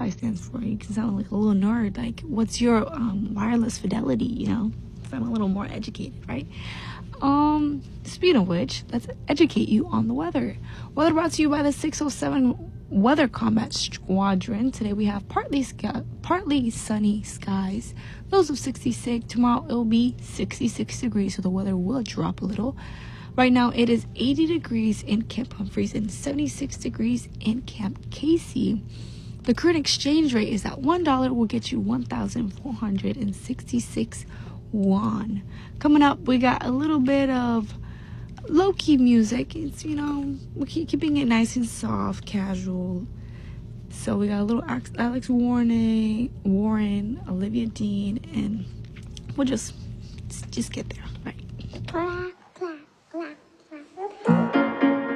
Wi-Fi stands for. You can sound like a little nerd. Like, what's your wireless fidelity, you know? So I'm a little more educated, right? Speaking of which, let's educate you on the weather. Weather brought to you by the 607 Weather Combat Squadron. Today we have partly sunny skies. Lows of 66. Tomorrow it'll be 66 degrees, so the weather will drop a little. Right now it is 80 degrees in Camp Humphreys and 76 degrees in Camp Casey. The current exchange rate is that $1 will get you 1,466 won. Coming up, we got a little bit of low-key music. It's, you know, we're keeping it nice and soft, casual. So we got a little Alex Warren, Olivia Dean, and we'll just get there.